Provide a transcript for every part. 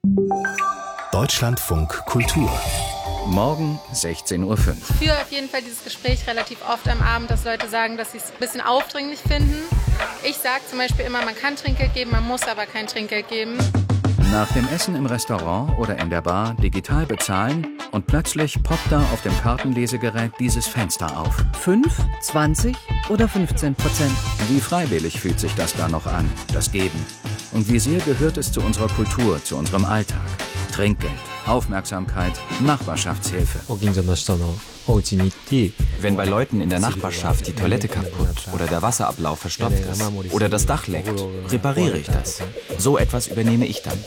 Deutschlandfunk Kultur. Morgen 16:05 Uhr. Ich führe auf jeden Fall dieses Gespräch relativ oft am Abend, dass Leute sagen, dass sie es ein bisschen aufdringlich finden. Ich sage zum Beispiel immer, man kann Trinkgeld geben, man muss aber kein Trinkgeld geben. Nach dem Essen im Restaurant oder in der Bar digital bezahlen und plötzlich poppt da auf dem Kartenlesegerät dieses Fenster auf. 5, 20 oder 15%. Wie freiwillig fühlt sich das da noch an, das Geben? Und wie sehr gehört es zu unserer Kultur, zu unserem Alltag? Trinkgeld, Aufmerksamkeit, Nachbarschaftshilfe. Wenn bei Leuten in der Nachbarschaft die Toilette kaputt oder der Wasserablauf verstopft ist oder das Dach leckt, repariere ich das. So etwas übernehme ich dann.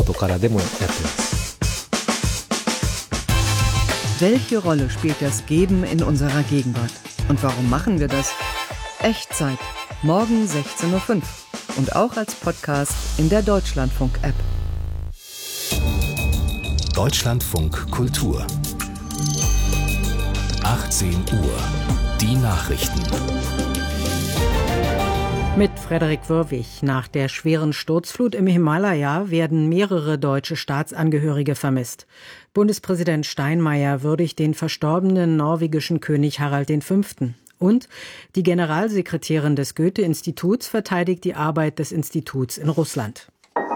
Welche Rolle spielt das Geben in unserer Gegenwart? Und warum machen wir das? Echtzeit, morgen 16:05 Uhr. Und auch als Podcast in der Deutschlandfunk-App. Deutschlandfunk Kultur. 18 Uhr. Die Nachrichten. Mit Frederik Wörwig. Nach der schweren Sturzflut im Himalaya werden mehrere deutsche Staatsangehörige vermisst. Bundespräsident Steinmeier würdigt den verstorbenen norwegischen König Harald V. Und die Generalsekretärin des Goethe-Instituts verteidigt die Arbeit des Instituts in Russland.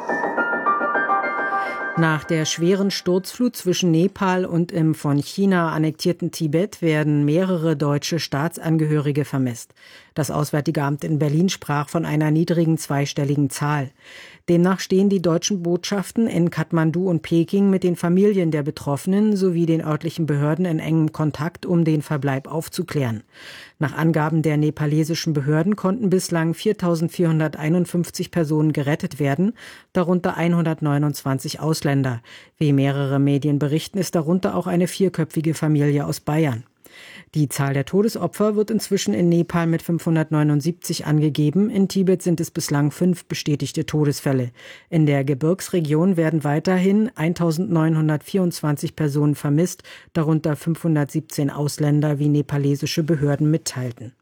Nach der schweren Sturzflut zwischen Nepal und im von China annektierten Tibet werden mehrere deutsche Staatsangehörige vermisst. Das Auswärtige Amt in Berlin sprach von einer niedrigen zweistelligen Zahl. Demnach stehen die deutschen Botschaften in Kathmandu und Peking mit den Familien der Betroffenen sowie den örtlichen Behörden in engem Kontakt, um den Verbleib aufzuklären. Nach Angaben der nepalesischen Behörden konnten bislang 4.451 Personen gerettet werden, darunter 129 Ausländer. Wie mehrere Medien berichten, ist darunter auch eine 4-köpfige Familie aus Bayern. Die Zahl der Todesopfer wird inzwischen in Nepal mit 579 angegeben. In Tibet sind es bislang 5 bestätigte Todesfälle. In der Gebirgsregion werden weiterhin 1.924 Personen vermisst, darunter 517 Ausländer, wie nepalesische Behörden mitteilten.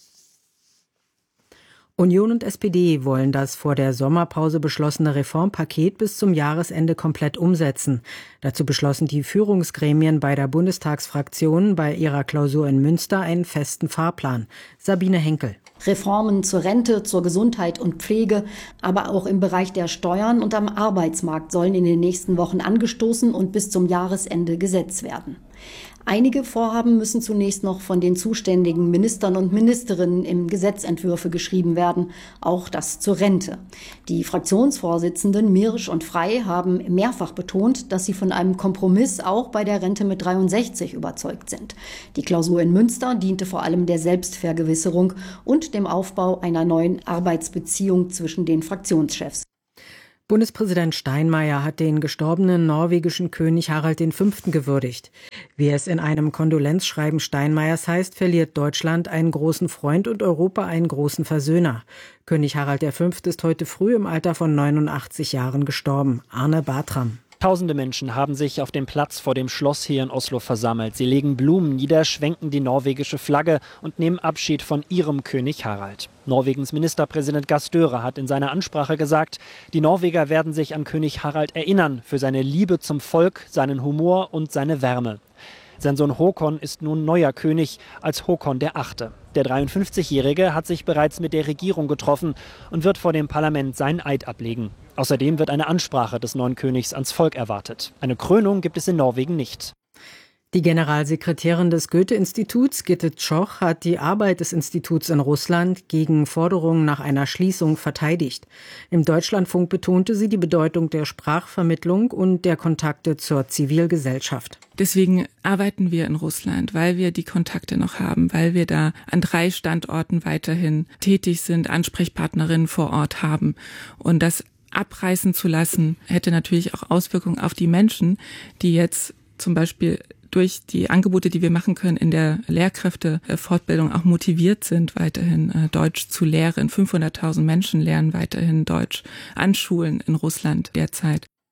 Union und SPD wollen das vor der Sommerpause beschlossene Reformpaket bis zum Jahresende komplett umsetzen. Dazu beschlossen die Führungsgremien beider Bundestagsfraktionen bei ihrer Klausur in Münster einen festen Fahrplan. Sabine Henkel. Reformen zur Rente, zur Gesundheit und Pflege, aber auch im Bereich der Steuern und am Arbeitsmarkt sollen in den nächsten Wochen angestoßen und bis zum Jahresende gesetzt werden. Einige Vorhaben müssen zunächst noch von den zuständigen Ministern und Ministerinnen in Gesetzentwürfe geschrieben werden, auch das zur Rente. Die Fraktionsvorsitzenden Mirsch und Frey haben mehrfach betont, dass sie von einem Kompromiss auch bei der Rente mit 63 überzeugt sind. Die Klausur in Münster diente vor allem der Selbstvergewisserung und dem Aufbau einer neuen Arbeitsbeziehung zwischen den Fraktionschefs. Bundespräsident Steinmeier hat den gestorbenen norwegischen König Harald V. gewürdigt. Wie es in einem Kondolenzschreiben Steinmeiers heißt, verliert Deutschland einen großen Freund und Europa einen großen Versöhner. König Harald V. ist heute früh im Alter von 89 Jahren gestorben. Arne Bartram. Tausende Menschen haben sich auf dem Platz vor dem Schloss hier in Oslo versammelt. Sie legen Blumen nieder, schwenken die norwegische Flagge und nehmen Abschied von ihrem König Harald. Norwegens Ministerpräsident Gahr Støre hat in seiner Ansprache gesagt, die Norweger werden sich an König Harald erinnern für seine Liebe zum Volk, seinen Humor und seine Wärme. Sein Sohn Håkon ist nun neuer König als Håkon VIII. Der 53-Jährige hat sich bereits mit der Regierung getroffen und wird vor dem Parlament seinen Eid ablegen. Außerdem wird eine Ansprache des neuen Königs ans Volk erwartet. Eine Krönung gibt es in Norwegen nicht. Die Generalsekretärin des Goethe-Instituts, Gitte Tschoch, hat die Arbeit des Instituts in Russland gegen Forderungen nach einer Schließung verteidigt. Im Deutschlandfunk betonte sie die Bedeutung der Sprachvermittlung und der Kontakte zur Zivilgesellschaft. Deswegen arbeiten wir in Russland, weil wir die Kontakte noch haben, weil wir da an 3 Standorten weiterhin tätig sind, Ansprechpartnerinnen vor Ort haben. Und das abreißen zu lassen, hätte natürlich auch Auswirkungen auf die Menschen, die jetzt zum Beispiel durch die Angebote, die wir machen können in der Lehrkräftefortbildung auch motiviert sind, weiterhin Deutsch zu lehren. 500.000 Menschen lernen weiterhin Deutsch an Schulen in Russland derzeit.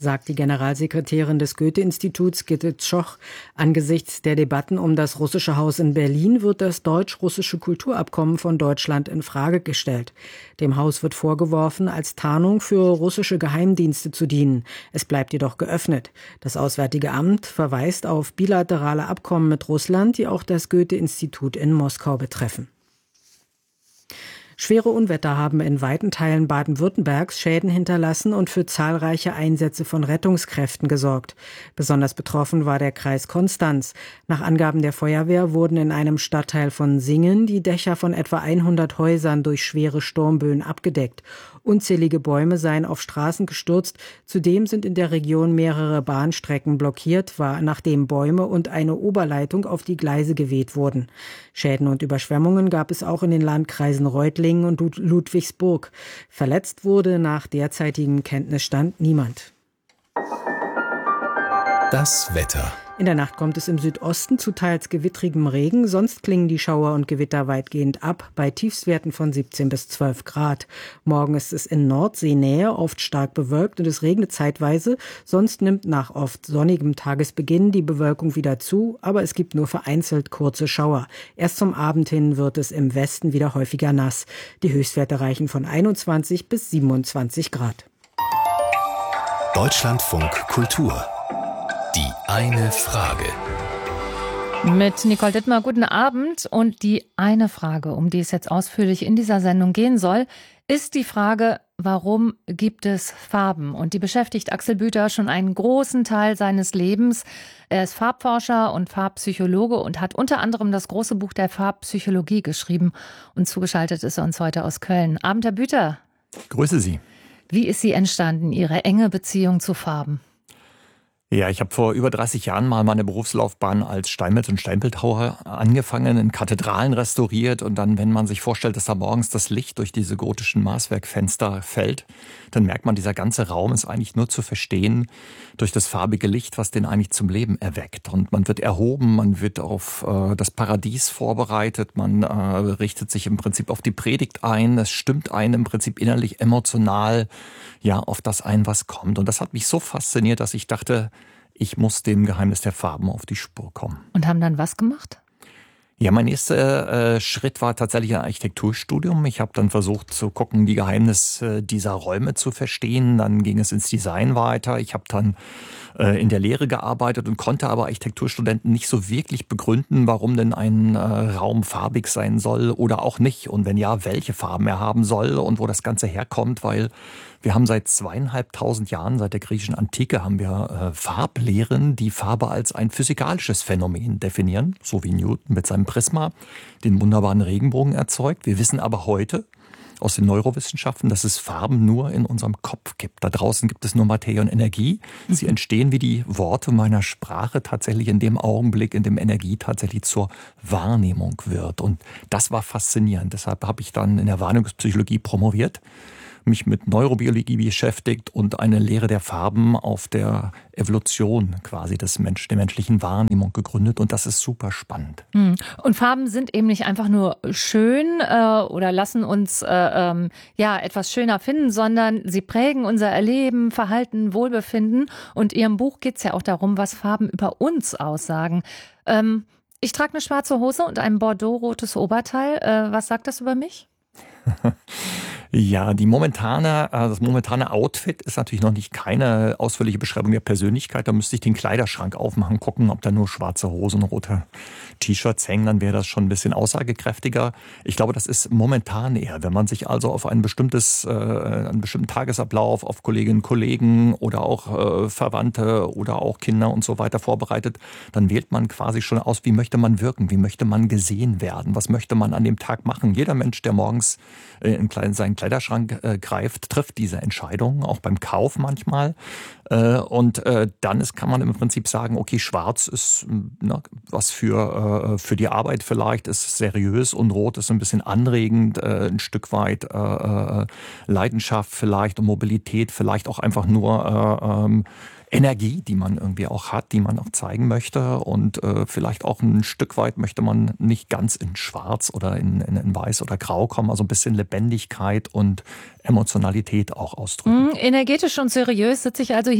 sagt die Generalsekretärin des Goethe-Instituts Gitte Tschoch. Angesichts der Debatten um das russische Haus in Berlin wird das deutsch-russische Kulturabkommen von Deutschland in Frage gestellt. Dem Haus wird vorgeworfen, als Tarnung für russische Geheimdienste zu dienen. Es bleibt jedoch geöffnet. Das Auswärtige Amt verweist auf bilaterale Abkommen mit Russland, die auch das Goethe-Institut in Moskau betreffen. Schwere Unwetter haben in weiten Teilen Baden-Württembergs Schäden hinterlassen und für zahlreiche Einsätze von Rettungskräften gesorgt. Besonders betroffen war der Kreis Konstanz. Nach Angaben der Feuerwehr wurden in einem Stadtteil von Singen die Dächer von etwa 100 Häusern durch schwere Sturmböen abgedeckt. Unzählige Bäume seien auf Straßen gestürzt. Zudem sind in der Region mehrere Bahnstrecken blockiert, nachdem Bäume und eine Oberleitung auf die Gleise geweht wurden. Schäden und Überschwemmungen gab es auch in den Landkreisen Reutlingen und Ludwigsburg. Verletzt wurde nach derzeitigem Kenntnisstand niemand. Das Wetter. In der Nacht kommt es im Südosten zu teils gewittrigem Regen, sonst klingen die Schauer und Gewitter weitgehend ab, bei Tiefstwerten von 17 bis 12 Grad. Morgen ist es in Nordseenähe oft stark bewölkt und es regnet zeitweise, sonst nimmt nach oft sonnigem Tagesbeginn die Bewölkung wieder zu, aber es gibt nur vereinzelt kurze Schauer. Erst zum Abend hin wird es im Westen wieder häufiger nass. Die Höchstwerte reichen von 21 bis 27 Grad. Deutschlandfunk Kultur. Die eine Frage. Mit Nicole Dittmar, guten Abend. Und die eine Frage, um die es jetzt ausführlich in dieser Sendung gehen soll, ist die Frage, warum gibt es Farben? Und die beschäftigt Axel Büter schon einen großen Teil seines Lebens. Er ist Farbforscher und Farbpsychologe und hat unter anderem das große Buch der Farbpsychologie geschrieben. Und zugeschaltet ist er uns heute aus Köln. Abend, Herr Büter. Grüße Sie. Wie ist sie entstanden, Ihre enge Beziehung zu Farben? Ja, ich habe vor über 30 Jahren mal meine Berufslaufbahn als Steinmetz- und Steinbildhauer angefangen, in Kathedralen restauriert. Und dann, wenn man sich vorstellt, dass da morgens das Licht durch diese gotischen Maßwerkfenster fällt, dann merkt man, dieser ganze Raum ist eigentlich nur zu verstehen durch das farbige Licht, was den eigentlich zum Leben erweckt. Und man wird erhoben, man wird auf das Paradies vorbereitet, man richtet sich im Prinzip auf die Predigt ein. Es stimmt einen im Prinzip innerlich emotional auf das ein, was kommt. Und das hat mich so fasziniert, dass ich dachte, ich muss dem Geheimnis der Farben auf die Spur kommen. Und haben dann was gemacht? Ja, mein erster Schritt war tatsächlich ein Architekturstudium. Ich habe dann versucht zu gucken, die Geheimnisse dieser Räume zu verstehen. Dann ging es ins Design weiter. Ich habe dann in der Lehre gearbeitet und konnte aber Architekturstudenten nicht so wirklich begründen, warum denn ein Raum farbig sein soll oder auch nicht. Und wenn ja, welche Farben er haben soll und wo das Ganze herkommt, weil wir haben seit 2500 Jahren, seit der griechischen Antike, haben wir Farblehren, die Farbe als ein physikalisches Phänomen definieren, so wie Newton mit seinem Prisma den wunderbaren Regenbogen erzeugt. Wir wissen aber heute aus den Neurowissenschaften, dass es Farben nur in unserem Kopf gibt. Da draußen gibt es nur Materie und Energie. Sie entstehen wie die Worte meiner Sprache tatsächlich in dem Augenblick, in dem Energie tatsächlich zur Wahrnehmung wird. Und das war faszinierend. Deshalb habe ich dann in der Wahrnehmungspsychologie promoviert, mich mit Neurobiologie beschäftigt und eine Lehre der Farben auf der Evolution quasi der menschlichen Wahrnehmung gegründet. Und das ist super spannend. Und Farben sind eben nicht einfach nur schön oder lassen uns etwas schöner finden, sondern sie prägen unser Erleben, Verhalten, Wohlbefinden. Und Ihrem Buch geht es ja auch darum, was Farben über uns aussagen. Ich trage eine schwarze Hose und ein bordeaux-rotes Oberteil. Was sagt das über mich? Ja, das momentane Outfit ist natürlich noch nicht keine ausführliche Beschreibung der Persönlichkeit. Da müsste ich den Kleiderschrank aufmachen, gucken, ob da nur schwarze Hosen, rote T-Shirts hängen. Dann wäre das schon ein bisschen aussagekräftiger. Ich glaube, das ist momentan eher. Wenn man sich also auf einen bestimmten Tagesablauf, auf Kolleginnen und Kollegen oder auch Verwandte oder auch Kinder und so weiter vorbereitet, dann wählt man quasi schon aus, wie möchte man wirken, wie möchte man gesehen werden, was möchte man an dem Tag machen. Jeder Mensch, der morgens in seinen Kleiderschrank greift, trifft diese Entscheidung, auch beim Kauf manchmal. Und dann kann man im Prinzip sagen, okay, schwarz ist was für die Arbeit vielleicht, ist seriös, und rot ist ein bisschen anregend, ein Stück weit Leidenschaft vielleicht und Mobilität, vielleicht auch einfach nur Energie, die man irgendwie auch hat, die man auch zeigen möchte, und vielleicht auch ein Stück weit möchte man nicht ganz in Schwarz oder in Weiß oder Grau kommen, also ein bisschen Lebendigkeit und Emotionalität auch ausdrücken. Energetisch und seriös sitze ich also hier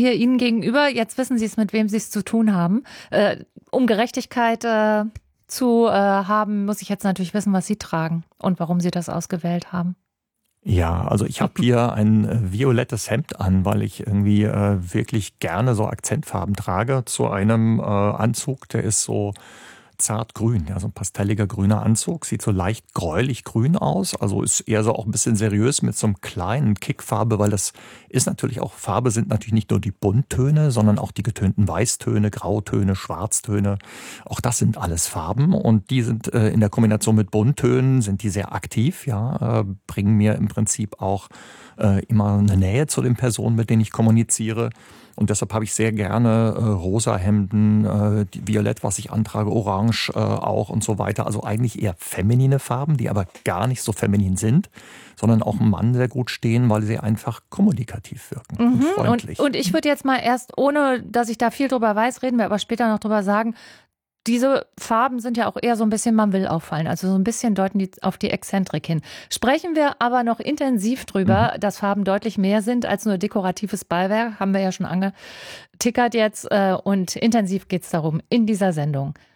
hier Ihnen gegenüber. Jetzt wissen Sie es, mit wem Sie es zu tun haben. Um Gerechtigkeit zu haben, muss ich jetzt natürlich wissen, was Sie tragen und warum Sie das ausgewählt haben. Ja, also ich habe hier ein violettes Hemd an, weil ich irgendwie wirklich gerne so Akzentfarben trage zu einem Anzug, der ist so zartgrün, ja, so ein pastelliger grüner Anzug, sieht so leicht gräulich grün aus, also ist eher so auch ein bisschen seriös mit so einem kleinen Kickfarbe, weil das ist natürlich auch, Farbe sind natürlich nicht nur die Bunttöne, sondern auch die getönten Weißtöne, Grautöne, Schwarztöne, auch das sind alles Farben und die sind in der Kombination mit Bunttönen, sind die sehr aktiv, ja, bringen mir im Prinzip auch immer eine Nähe zu den Personen, mit denen ich kommuniziere. Und deshalb habe ich sehr gerne rosa Hemden, violett, was ich antrage, orange auch und so weiter. Also eigentlich eher feminine Farben, die aber gar nicht so feminin sind, sondern auch einem Mann sehr gut stehen, weil sie einfach kommunikativ wirken und freundlich. Und ich würde jetzt mal erst, ohne dass ich da viel drüber weiß, reden wir aber später noch drüber sagen, diese Farben sind ja auch eher so ein bisschen, man will auffallen. Also so ein bisschen deuten die auf die Exzentrik hin. Sprechen wir aber noch intensiv drüber, dass Farben deutlich mehr sind als nur dekoratives Beiwerk. Haben wir ja schon angetickert jetzt. Und intensiv geht es darum in dieser Sendung.